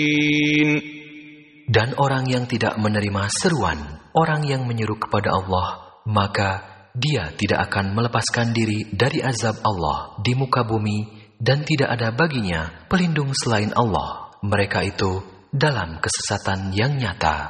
Dan orang yang tidak menerima seruan orang yang menyeru kepada Allah, maka dia tidak akan melepaskan diri dari azab Allah di muka bumi, dan tidak ada baginya pelindung selain Allah. Mereka itu dalam kesesatan yang nyata.